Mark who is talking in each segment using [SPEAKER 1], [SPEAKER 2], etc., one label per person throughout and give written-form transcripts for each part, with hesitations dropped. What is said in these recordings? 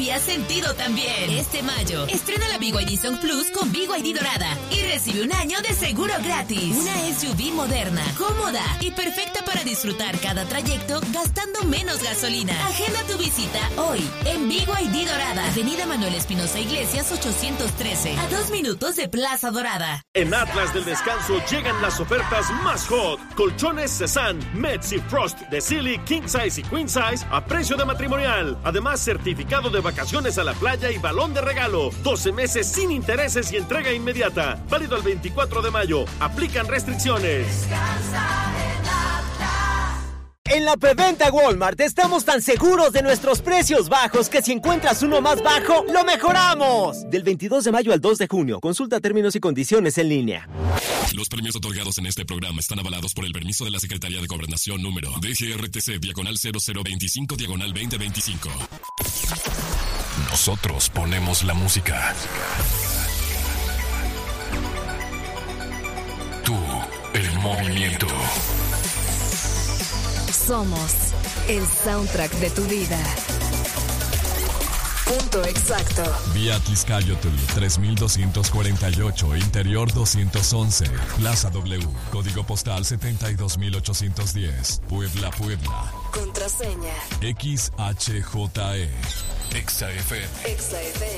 [SPEAKER 1] habías sentido también. Este mayo, estrena la BYD Song Plus con BYD Dorada y recibe un año de seguro gratis. Una SUV moderna, cómoda y perfecta para disfrutar cada trayecto gastando menos gasolina. Agenda tu visita hoy en BYD Dorada, Avenida Manuel Espinosa Iglesias 813, a 2 minutos de Plaza Dorada.
[SPEAKER 2] En Atlas del Descanso llegan las ofertas más hot. Colchones Cezanne, Mets y Frost de Silly, King Size y Queen Size a precio de matrimonial. Además, certificado de vacaciones a la playa y balón de regalo. 12 meses sin intereses y entrega inmediata. Válido el 24 de mayo. Aplican restricciones.
[SPEAKER 3] Descansa en Atlas.
[SPEAKER 4] En la preventa Walmart estamos tan seguros de nuestros precios bajos que si encuentras uno más bajo, ¡lo mejoramos! Del 22 de mayo al 2 de junio. Consulta términos y condiciones en línea.
[SPEAKER 5] Los premios otorgados en este programa están avalados por el permiso de la Secretaría de Gobernación número DGRTC/0025/2025. Nosotros ponemos la música. Tú, el movimiento.
[SPEAKER 6] Somos el soundtrack de tu vida. Punto exacto.
[SPEAKER 5] Vía Tizcayotl 3248, Interior 211, Plaza W, Código Postal 72810, Puebla, Puebla.
[SPEAKER 6] Contraseña
[SPEAKER 5] XHJE. XFM.
[SPEAKER 6] XFM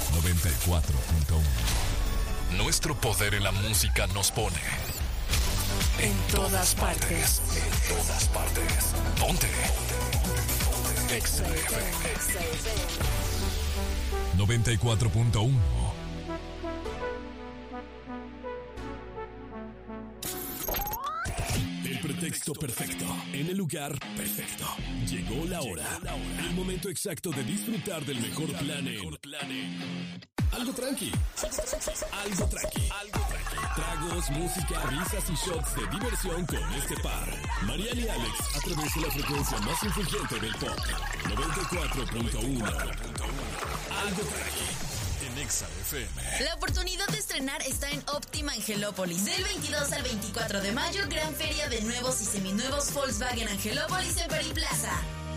[SPEAKER 5] 94.1. Nuestro poder en la música nos pone en todas partes. En todas partes. Ponte. XFM 94.1. El pretexto perfecto, en el lugar perfecto. Llegó la hora. El momento exacto de disfrutar del mejor plan en algo tranqui. Algo tranqui. Tragos, música, risas y shots de diversión con este par. Mariana y Alex a través de la frecuencia más influyente del pop. 94.1. Algo tranqui. En Exa FM.
[SPEAKER 1] La oportunidad de estrenar está en Óptima Angelópolis. Del 22 al 24 de mayo, gran feria de nuevos y seminuevos Volkswagen Angelópolis en Periplaza.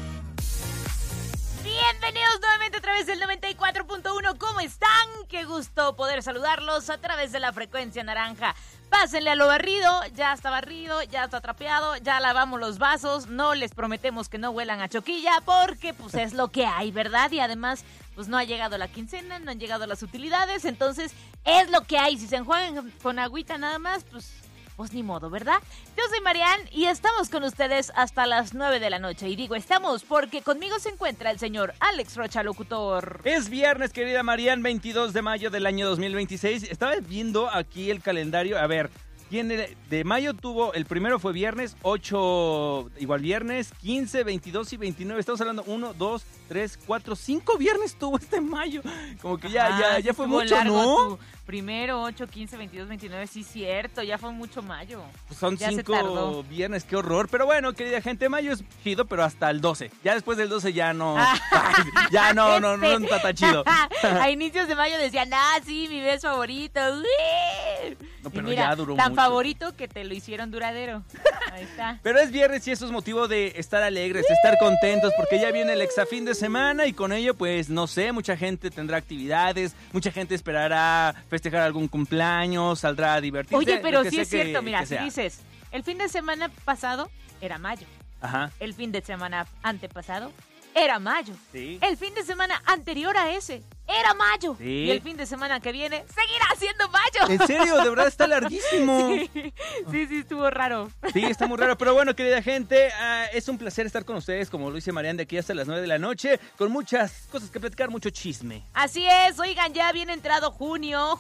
[SPEAKER 7] Bienvenidos nuevamente a través del 94.1. ¿Cómo están? Qué gusto poder saludarlos a través de la frecuencia naranja. Pásenle a lo barrido, ya está trapeado, ya lavamos los vasos. No les prometemos que no huelan a choquilla porque pues es lo que hay, ¿verdad? Y además pues no ha llegado la quincena, no han llegado las utilidades, entonces es lo que hay. Si se enjuagan con agüita nada más, pues ni modo, ¿verdad? Yo soy Marianne y estamos con ustedes hasta las 9 de la noche. Y digo estamos porque conmigo se encuentra el señor Alex Rocha, locutor.
[SPEAKER 8] Es viernes, querida Marianne, 22 de mayo del año 2026. Estaba viendo aquí el calendario. A ver, ¿quién de mayo tuvo? El primero fue viernes, 8 igual viernes, 15, 22 y 29. Estamos hablando 1, 2, 3, 4, 5 viernes tuvo este mayo. Como que ya fue mucho, ¿no?
[SPEAKER 7] Primero, 8, 15, 22, 29, sí, cierto, ya fue mucho mayo.
[SPEAKER 8] Pues son
[SPEAKER 7] ya
[SPEAKER 8] 5 viernes, qué horror. Pero bueno, querida gente, mayo es chido, pero hasta el 12. Ya después del 12 ya no. Ya no está tan chido.
[SPEAKER 7] A inicios de mayo decían, sí, mi mes favorito.
[SPEAKER 8] No, pero
[SPEAKER 7] mira,
[SPEAKER 8] ya duró
[SPEAKER 7] tan
[SPEAKER 8] mucho.
[SPEAKER 7] Favorito que te lo hicieron duradero. Ahí está.
[SPEAKER 8] Pero es viernes y eso es motivo de estar alegres, de estar contentos, porque ya viene el exafín de semana y con ello, pues, no sé, mucha gente tendrá actividades, mucha gente esperará festejar algún cumpleaños, saldrá a divertirse.
[SPEAKER 7] Oye, pero sí es cierto, mira, si dices, el fin de semana pasado era mayo.
[SPEAKER 8] Ajá.
[SPEAKER 7] El fin de semana antepasado era mayo.
[SPEAKER 8] Sí.
[SPEAKER 7] El fin de semana anterior a ese era mayo.
[SPEAKER 8] Sí.
[SPEAKER 7] Y el fin de semana que viene seguirá siendo mayo.
[SPEAKER 8] ¿En serio? De verdad está larguísimo.
[SPEAKER 7] Sí, estuvo raro.
[SPEAKER 8] Sí, está muy raro. Pero bueno, querida gente, es un placer estar con ustedes, como lo dice Marianne, de aquí hasta las 9 de la noche, con muchas cosas que platicar, mucho chisme.
[SPEAKER 7] Así es, oigan, ya viene entrado junio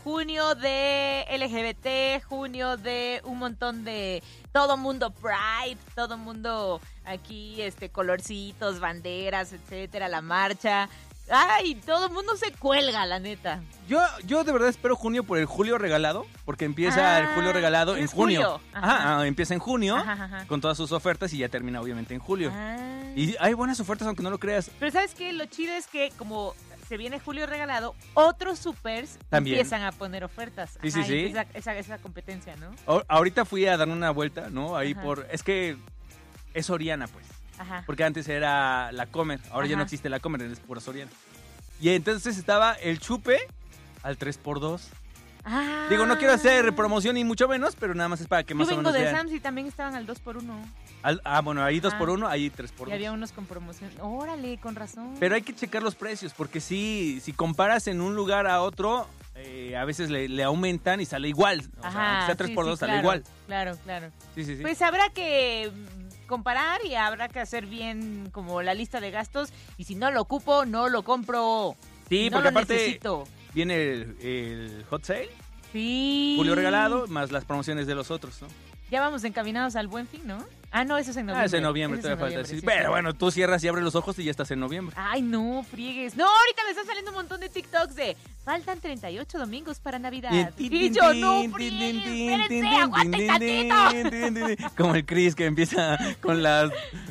[SPEAKER 7] de LGBT, junio de un montón de todo mundo Pride, todo mundo aquí, colorcitos, banderas, etcétera, la marcha. Ay, todo el mundo se cuelga, la neta.
[SPEAKER 8] Yo de verdad espero junio por el julio regalado, porque empieza el julio regalado en junio. Ajá, empieza en junio con todas sus ofertas y ya termina obviamente en julio. Y hay buenas ofertas aunque no lo creas.
[SPEAKER 7] Pero ¿sabes qué? Lo chido es que como se viene julio regalado, otros supers
[SPEAKER 8] también
[SPEAKER 7] empiezan a poner ofertas.
[SPEAKER 8] Sí.
[SPEAKER 7] Esa competencia, ¿no?
[SPEAKER 8] Ahorita fui a dar una vuelta, ¿no? Ahí es que es Soriana, pues.
[SPEAKER 7] Ajá.
[SPEAKER 8] Porque antes era la Comer, ahora ya no existe la Comer, es pura Soriana. Y entonces estaba el chupe al 3x2.
[SPEAKER 7] Ah.
[SPEAKER 8] Digo, no quiero hacer promoción ni mucho menos, pero nada más es para que más
[SPEAKER 7] Yo
[SPEAKER 8] o
[SPEAKER 7] vengo
[SPEAKER 8] menos
[SPEAKER 7] de
[SPEAKER 8] vean.
[SPEAKER 7] Sam's y también estaban al 2x1.
[SPEAKER 8] Bueno, ahí 2x1, ahí 3x2.
[SPEAKER 7] Y había unos con promoción. Órale, con razón.
[SPEAKER 8] Pero hay que checar los precios, porque si comparas en un lugar a otro, a veces le aumentan y sale igual. O sea, aunque sea 3x2 sale igual.
[SPEAKER 7] Claro.
[SPEAKER 8] Sí.
[SPEAKER 7] Pues habrá que comparar y habrá que hacer bien como la lista de gastos. Y si no lo ocupo, no lo compro.
[SPEAKER 8] Sí,
[SPEAKER 7] no
[SPEAKER 8] porque
[SPEAKER 7] lo
[SPEAKER 8] aparte
[SPEAKER 7] necesito.
[SPEAKER 8] viene el hot sale,
[SPEAKER 7] Sí.
[SPEAKER 8] Julio regalado, más las promociones de los otros, ¿no?
[SPEAKER 7] Ya vamos encaminados al Buen Fin, ¿no? Ah, no, eso es en noviembre.
[SPEAKER 8] Es en noviembre,
[SPEAKER 7] Eso es en
[SPEAKER 8] todavía falta.
[SPEAKER 7] noviembre,
[SPEAKER 8] Sí,
[SPEAKER 7] sí,
[SPEAKER 8] pero
[SPEAKER 7] sí.
[SPEAKER 8] bueno, tú cierras y abres los ojos y ya estás en noviembre.
[SPEAKER 7] Ay, no, friegues. No, ahorita me están saliendo un montón de TikToks de faltan 38 domingos para Navidad. Y yo, no, friegues, espérense, aguanten tantito.
[SPEAKER 8] Como el Chris que empieza con las,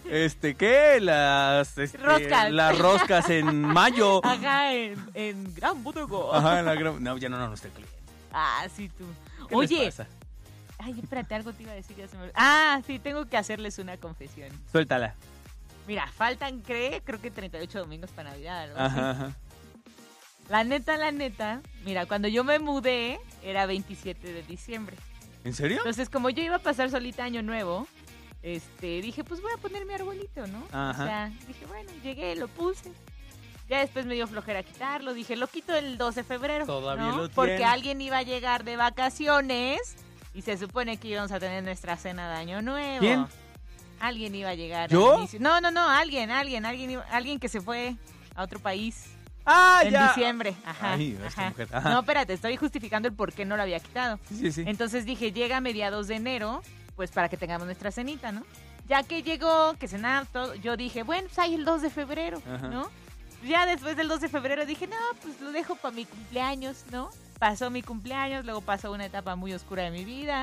[SPEAKER 8] ¿qué?
[SPEAKER 7] Roscas.
[SPEAKER 8] Las roscas en mayo.
[SPEAKER 7] Acá en Gran Bodega.
[SPEAKER 8] Ajá, no, ya no está el cliente.
[SPEAKER 7] Ah, sí, tú.
[SPEAKER 8] ¿Qué
[SPEAKER 7] Oye.
[SPEAKER 8] les pasa?
[SPEAKER 7] Ay, espérate, algo te iba a decir. Ya se me... Ah, sí, tengo que hacerles una confesión.
[SPEAKER 8] Suéltala.
[SPEAKER 7] Mira, faltan, creo que 38 domingos para Navidad. ¿No?
[SPEAKER 8] Ajá.
[SPEAKER 7] La neta, mira, cuando yo me mudé, era 27 de diciembre.
[SPEAKER 8] ¿En serio?
[SPEAKER 7] Entonces, como yo iba a pasar solita Año Nuevo, dije, pues voy a poner mi arbolito, ¿no?
[SPEAKER 8] Ajá.
[SPEAKER 7] O sea, dije, bueno, llegué, lo puse. Ya después me dio flojera quitarlo. Dije, lo quito el 12 de febrero.
[SPEAKER 8] Todavía
[SPEAKER 7] ¿no?
[SPEAKER 8] lo tiene.
[SPEAKER 7] Porque alguien iba a llegar de vacaciones y se supone que íbamos a tener nuestra cena de Año Nuevo.
[SPEAKER 8] ¿Quién?
[SPEAKER 7] Alguien iba a llegar.
[SPEAKER 8] ¿Yo?
[SPEAKER 7] al inicio. No, alguien que se fue a otro país.
[SPEAKER 8] Ah,
[SPEAKER 7] En
[SPEAKER 8] ya.
[SPEAKER 7] diciembre. Ajá.
[SPEAKER 8] Ay, esta
[SPEAKER 7] ajá.
[SPEAKER 8] mujer. Ajá.
[SPEAKER 7] No, espérate, estoy justificando el por qué no lo había quitado.
[SPEAKER 8] Sí.
[SPEAKER 7] Entonces dije, llega a mediados de enero, pues para que tengamos nuestra cenita, ¿no? Ya que llegó, que cenamos todo, yo dije, bueno, pues hay el 2 de febrero,
[SPEAKER 8] Ajá.
[SPEAKER 7] ¿no? Ya después del 2 de febrero dije, no, pues lo dejo para mi cumpleaños, ¿no? Pasó mi cumpleaños, luego pasó una etapa muy oscura de mi vida,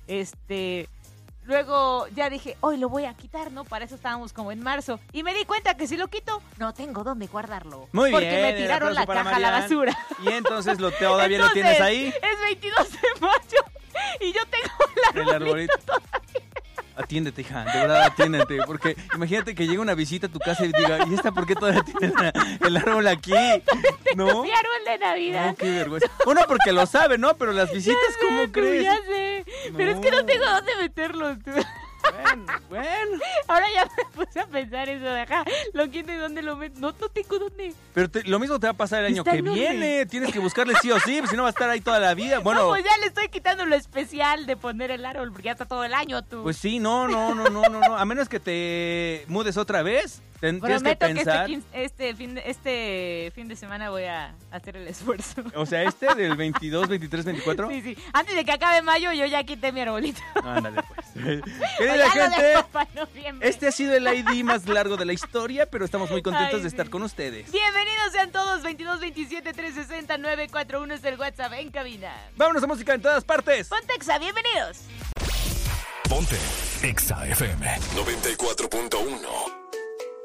[SPEAKER 7] luego ya dije, hoy lo voy a quitar, ¿no? Para eso estábamos como en marzo. Y me di cuenta que si lo quito, no tengo dónde guardarlo.
[SPEAKER 8] Muy
[SPEAKER 7] porque
[SPEAKER 8] bien.
[SPEAKER 7] me
[SPEAKER 8] el
[SPEAKER 7] tiraron la
[SPEAKER 8] aplauso para
[SPEAKER 7] caja a la
[SPEAKER 8] Marian.
[SPEAKER 7] basura.
[SPEAKER 8] Y entonces todavía lo tienes ahí.
[SPEAKER 7] Es 22 de mayo y yo tengo
[SPEAKER 8] El arbolito. Atiéndete, hija, de verdad atiéndete, porque imagínate que llega una visita a tu casa y diga, ¿y esta por qué todavía tiene el árbol aquí? ¿No?
[SPEAKER 7] Mi árbol de Navidad.
[SPEAKER 8] No, qué vergüenza. Uno porque lo sabe, ¿no? Pero las visitas, ¿cómo crees?
[SPEAKER 7] Ya sé, pero es que no tengo dónde meterlo. Tú.
[SPEAKER 8] Bueno.
[SPEAKER 7] Ahora ya me puse a pensar eso de acá. Lo quito y dónde lo meto. No tengo dónde.
[SPEAKER 8] Pero lo mismo te va a pasar el año
[SPEAKER 7] Está
[SPEAKER 8] que
[SPEAKER 7] enorme.
[SPEAKER 8] viene. Tienes que buscarle sí o sí, si no va a estar ahí toda la vida. Bueno,
[SPEAKER 7] No, pues ya le estoy quitando lo especial de poner el árbol, porque ya está todo el año tú.
[SPEAKER 8] pues sí, no. A menos que te mudes otra vez, tienes que
[SPEAKER 7] prometo que
[SPEAKER 8] pensar.
[SPEAKER 7] este fin de semana voy a hacer el esfuerzo.
[SPEAKER 8] O sea, del 22, 23, 24.
[SPEAKER 7] Sí. Antes de que acabe mayo, yo ya quité mi arbolito.
[SPEAKER 8] Ándale, pues.
[SPEAKER 7] O
[SPEAKER 8] Querida
[SPEAKER 7] ya lo
[SPEAKER 8] gente,
[SPEAKER 7] dejo para noviembre.
[SPEAKER 8] este ha sido el ID más largo de la historia, pero estamos muy contentos
[SPEAKER 7] Ay,
[SPEAKER 8] de estar
[SPEAKER 7] sí.
[SPEAKER 8] con ustedes.
[SPEAKER 7] Bienvenidos sean todos, 22 27 360 941 es el WhatsApp en cabina.
[SPEAKER 8] Vámonos a música en todas partes.
[SPEAKER 7] Pontexa, bienvenidos.
[SPEAKER 5] Ponte Exa FM 94.1.